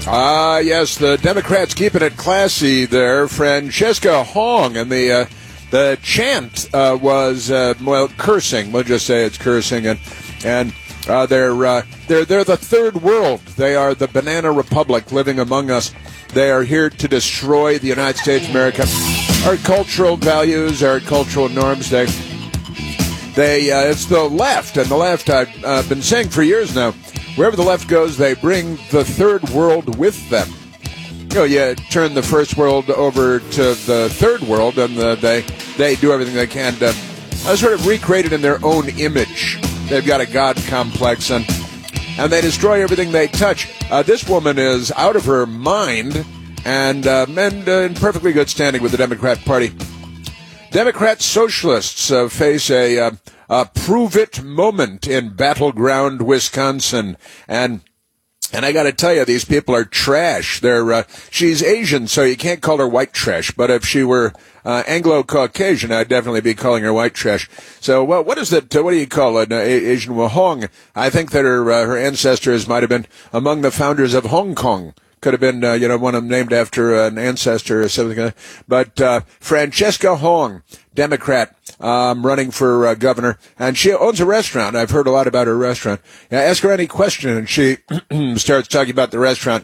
Yes, the Democrats keeping it classy there. Francesca Hong, and the chant was cursing. We'll just say it's cursing, and they're the third world. They are the banana republic living among us. They are here to destroy the United States of America. Our cultural values, our cultural norms. It's the left, and the left, I've been saying for years now, wherever the left goes, they bring the third world with them. You turn the first world over to the third world, and they do everything they can to sort of recreate it in their own image. They've got a God complex, and they destroy everything they touch. This woman is out of her mind and in perfectly good standing with the Democrat Party. Democrat socialists face a prove-it moment in battleground Wisconsin, and I got to tell you, these people are trash. She's Asian, so you can't call her white trash. But if she were Anglo-Caucasian, I'd definitely be calling her white trash. So, what is it? What do you call an Asian? Hong. I think that her ancestors might have been among the founders of Hong Kong. Could have been, one of them named after an ancestor or something. But Francesca Hong, Democrat, running for governor, and she owns a restaurant. I've heard a lot about her restaurant. Ask her any question, and she starts talking about the restaurant.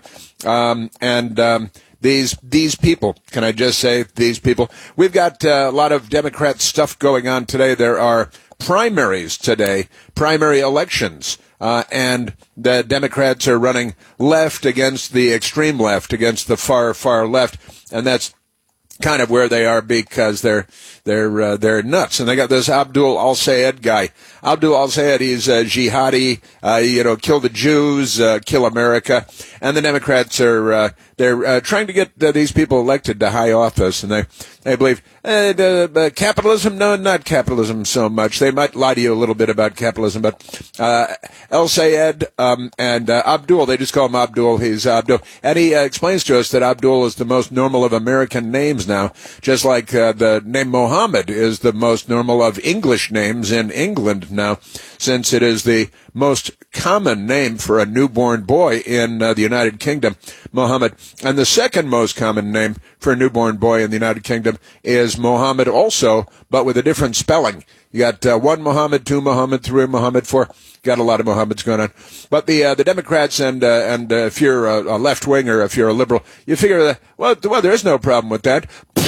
These people, can I just say these people? We've got a lot of Democrat stuff going on today. There are primaries today, primary elections. And the Democrats are running left against the extreme left, against the far, far left. And that's kind of where they are because they're nuts. And they got this Abdul al-Sayed guy. Abdul al-Sayed, he's a jihadi, kill the Jews, kill America. And the Democrats are, they're trying to get these people elected to high office. And they believe, capitalism? No, not capitalism so much. They might lie to you a little bit about capitalism, but, al-Sayed, and Abdul, they just call him Abdul. He's Abdul. And he explains to us that Abdul is the most normal of American names now, just like the name Mohammed is the most normal of English names in England now, since it is the most common name for a newborn boy in the United Kingdom, Mohammed. And the second most common name for a newborn boy in the United Kingdom is Mohammed also, but with a different spelling. You got one Mohammed, two Mohammed, three Mohammed, four. Got a lot of Mohammeds going on. But the Democrats and if you're a left wing or if you're a liberal, you figure that, well, there's no problem with that.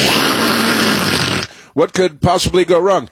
What could possibly go wrong?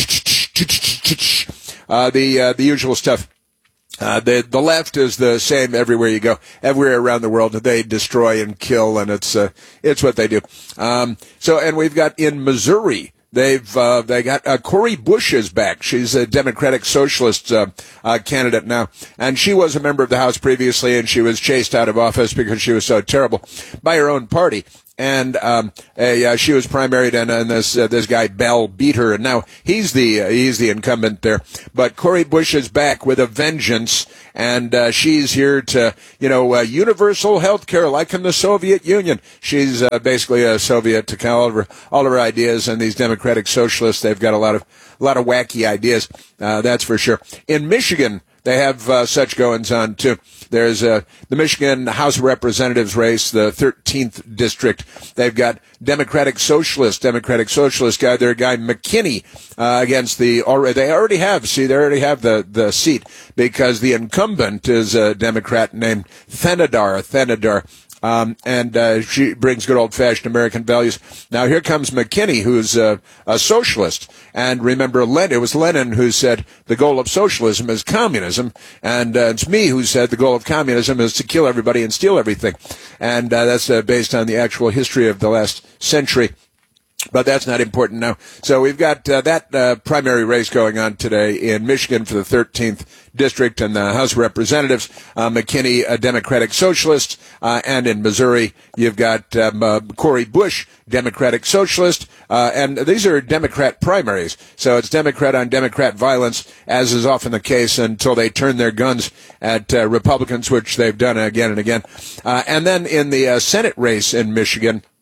The usual stuff. The left is the same everywhere you go, everywhere around the world. They destroy and kill, and it's what they do. And we've got in Missouri, they got Cori Bush is back. She's a Democratic Socialist candidate now, and she was a member of the House previously, and she was chased out of office because she was so terrible by her own party. And she was primaried, and this guy Bell beat her, and now he's the incumbent there. But Cori Bush is back with a vengeance, and she's here to universal health care like in the Soviet Union. She's basically a Soviet to all of her ideas, and these Democratic Socialists, they've got a lot of wacky ideas. That's for sure. In Michigan, they have such goings on too. There's the Michigan House of Representatives race, the 13th district. They've got Democratic Socialist guy, their guy McKinney, against they already have the seat because the incumbent is a Democrat named Thenadar. She brings good old-fashioned American values. Now here comes McKinney, who's a socialist. And remember, it was Lenin who said the goal of socialism is communism, and it's me who said the goal of communism is to kill everybody and steal everything. And that's based on the actual history of the last century. But that's not important now. So we've got that primary race going on today in Michigan for the 13th district and the House of Representatives. McKinney, a Democratic Socialist, and in Missouri you've got Cori Bush, Democratic Socialist, and these are Democrat primaries. So it's Democrat on Democrat violence, as is often the case until they turn their guns at Republicans, which they've done again and again. And then in the Senate race in Michigan,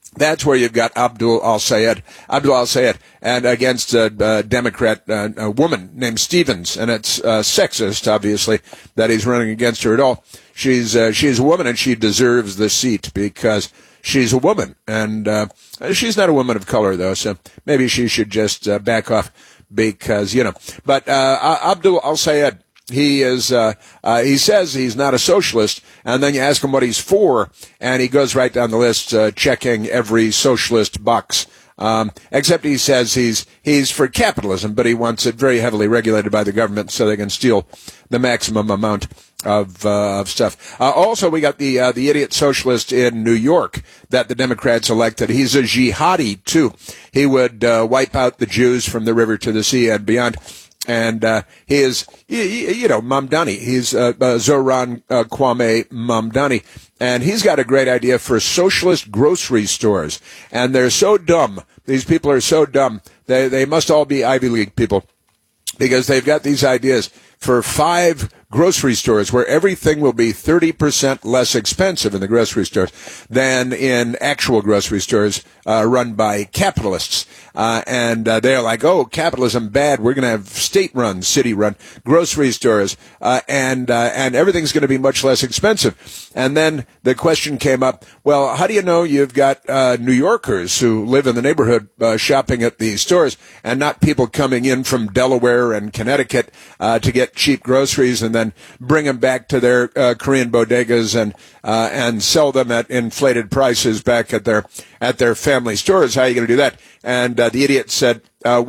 That's where you've got Abdul al-Sayed, and against a Democrat, a woman named Stevens, and it's sexist, obviously, that he's running against her at all. She's a woman, and she deserves the seat because she's a woman, and she's not a woman of color, though, so maybe she should just back off because, But Abdul al-Sayed, he says he's not a socialist, and then you ask him what he's for, and he goes right down the list, checking every socialist box. Except he says he's for capitalism, but he wants it very heavily regulated by the government so they can steal the maximum amount of stuff. Also, we got the idiot socialist in New York that the Democrats elected. He's a jihadi too. He would wipe out the Jews from the river to the sea and beyond. And he is, Mamdani. He's Zoran Kwame Mamdani. And he's got a great idea for socialist grocery stores. And they're so dumb. These people are so dumb. They must all be Ivy League people because they've got these ideas for 5 grocery stores where everything will be 30% less expensive in the grocery stores than in actual grocery stores run by capitalists. And they're like, oh, capitalism bad. We're going to have state-run, city-run grocery stores, and everything's going to be much less expensive. And then the question came up, well, how do you know you've got New Yorkers who live in the neighborhood shopping at these stores and not people coming in from Delaware and Connecticut to get cheap groceries and then bring them back to their Korean bodegas and sell them at inflated prices back at their family stores? How are you going to do that? And the idiot said,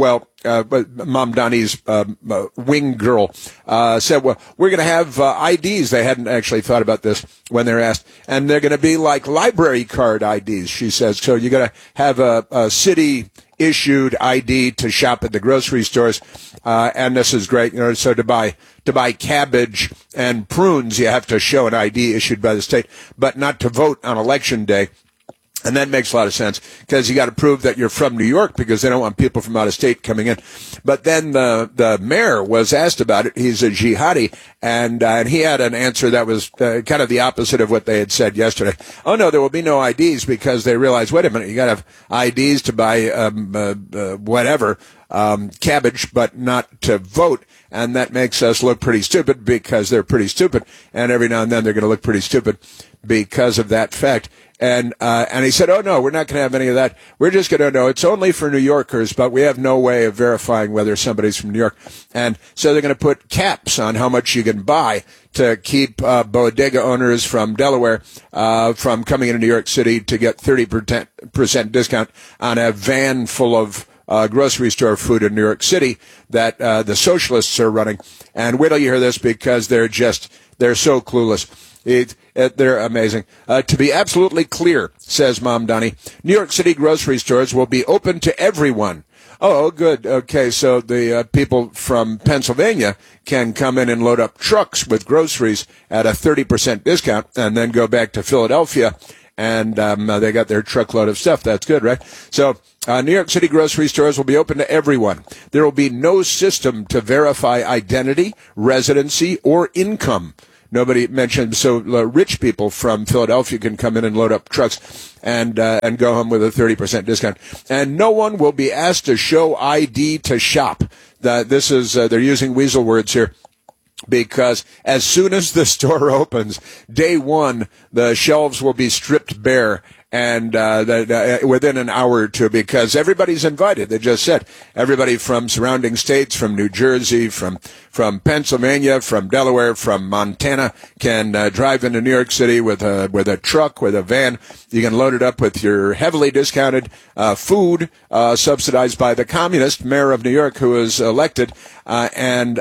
Mamdani's wing girl said, well, we're going to have IDs. They hadn't actually thought about this when they're asked. And they're going to be like library card IDs, she says. So you're going to have a city-issued ID to shop at the grocery stores. And this is great. So to buy cabbage and prunes, you have to show an ID issued by the state, but not to vote on election day. And that makes a lot of sense because you got to prove that you're from New York because they don't want people from out of state coming in. But then the mayor was asked about it. He's a jihadi, and he had an answer that was kind of the opposite of what they had said yesterday. Oh no, there will be no IDs because they realized, wait a minute, you got to have IDs to buy cabbage, but not to vote. And that makes us look pretty stupid because they're pretty stupid. And every now and then they're going to look pretty stupid because of that fact. And he said, oh no, we're not going to have any of that. We're just going to know it's only for New Yorkers, but we have no way of verifying whether somebody's from New York. And so they're going to put caps on how much you can buy to keep bodega owners from Delaware from coming into New York City to get 30% discount on a van full of grocery store food in New York City that the socialists are running. And wait till you hear this because they're so clueless. They're amazing. To be absolutely clear, says Mamdani, New York City grocery stores will be open to everyone. Oh, good. Okay, so the people from Pennsylvania can come in and load up trucks with groceries at a 30% discount and then go back to Philadelphia and they got their truckload of stuff. That's good, right? So New York City grocery stores will be open to everyone. There will be no system to verify identity, residency, or income. Nobody mentioned, so rich people from Philadelphia can come in and load up trucks and go home with a 30% discount. And no one will be asked to show ID to shop. This is, they're using weasel words here. Because as soon as the store opens, day one, the shelves will be stripped bare and within an hour or two, because everybody's invited. They just said everybody from surrounding states, from New Jersey, from Pennsylvania, from Delaware, from Montana can drive into New York City with a truck, with a van. You can load it up with your heavily discounted food, subsidized by the communist mayor of New York, who is elected, and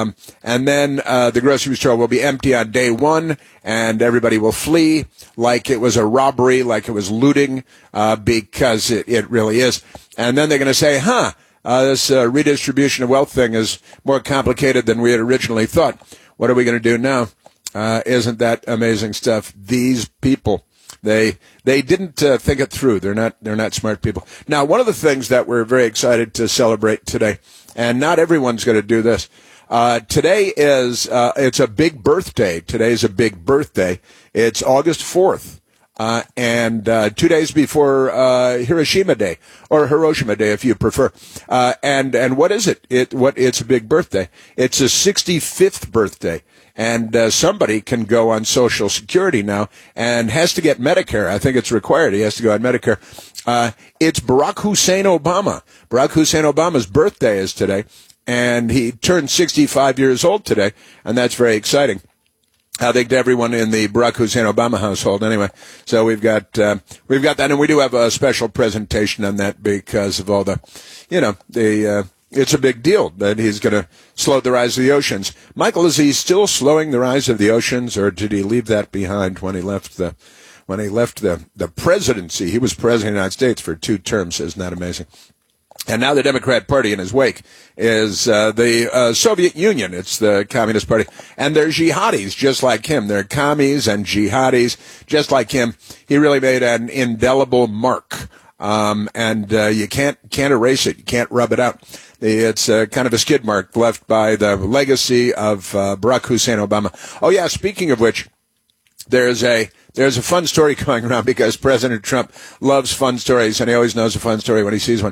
then the grocery store will be empty on day one, and everybody will flee like it was a robbery, like it was looting, because it really is. And then they're going to say, this redistribution of wealth thing is more complicated than we had originally thought. What are we going to do now? Isn't that amazing stuff? These people, they didn't think it through. They're not smart people. Now, one of the things that we're very excited to celebrate today, and not everyone's going to do this. Today is it's a big birthday. Today's a big birthday. It's August 4th. and 2 days before Hiroshima Day, or Hiroshima Day if you prefer. And what is it? It's a big birthday. It's a 65th birthday. And somebody can go on Social Security now and has to get Medicare. I think it's required. He has to go on Medicare. It's Barack Hussein Obama. Barack Hussein Obama's birthday is today, and he turned 65 years old today, and that's very exciting. I think to everyone in the Barack Hussein Obama household, anyway. So we've got that, and we do have a special presentation on that because of all the, it's a big deal that he's going to slow the rise of the oceans. Michael, is he still slowing the rise of the oceans, or did he leave that behind when he left the presidency? He was president of the United States for 2 terms. Isn't that amazing? And now the Democrat Party in his wake is the Soviet Union. It's the Communist Party. And they're jihadis just like him. They're commies and jihadis just like him. He really made an indelible mark. And you can't erase it. You can't rub it out. It's kind of a skid mark left by the legacy of Barack Hussein Obama. Oh, yeah, speaking of which, there's a fun story going around because President Trump loves fun stories, and he always knows a fun story when he sees one.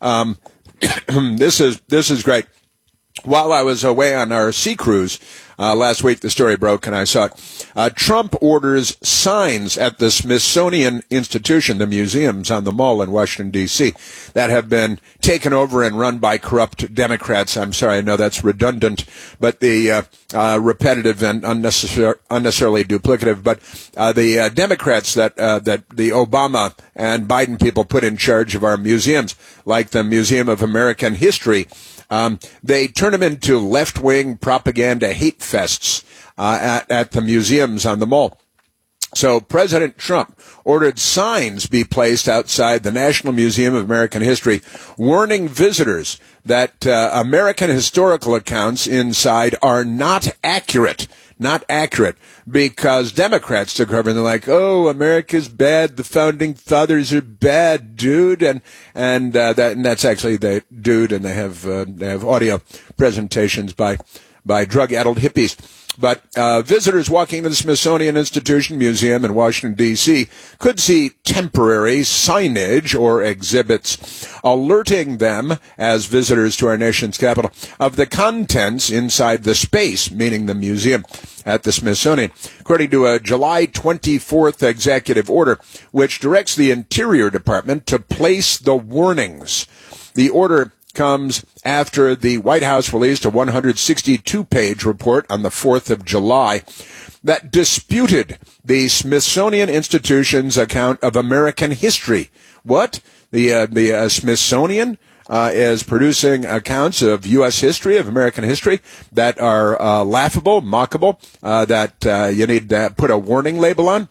This is great. While I was away on our sea cruise last week, the story broke and I saw it. Trump orders signs at the Smithsonian Institution, the museums on the Mall in Washington, D.C., that have been taken over and run by corrupt Democrats. I'm sorry, I know that's redundant, but the repetitive and unnecessarily duplicative. But the Democrats that the Obama and Biden people put in charge of our museums, like the Museum of American History, they turn them into left-wing propaganda hate fests at the museums on the Mall. So President Trump ordered signs be placed outside the National Museum of American History warning visitors that American historical accounts inside are not accurate. Not accurate, because Democrats took over and they're like, "Oh, America's bad. The founding fathers are bad, dude." And that's actually the dude, and they have audio presentations by drug-addled hippies. But visitors walking to the Smithsonian Institution Museum in Washington, D.C. could see temporary signage or exhibits alerting them as visitors to our nation's capital of the contents inside the space, meaning the museum at the Smithsonian, according to a July 24th executive order, which directs the Interior Department to place the warnings. The order comes after the White House released a 162-page report on the 4th of July that disputed the Smithsonian Institution's account of American history. What? The Smithsonian is producing accounts of U.S. history, of American history, that are laughable, mockable, that you need to put a warning label on.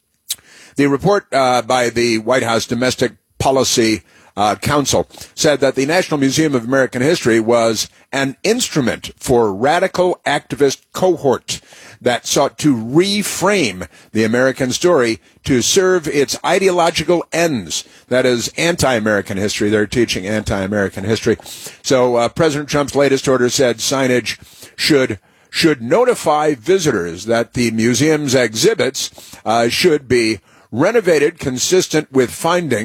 The report by the White House Domestic Policy Council said that the National Museum of American History was an instrument for radical activist cohort that sought to reframe the American story to serve its ideological ends. That is anti-American history. They're teaching anti-American history. So President Trump's latest order said signage should notify visitors that the museum's exhibits should be renovated consistent with findings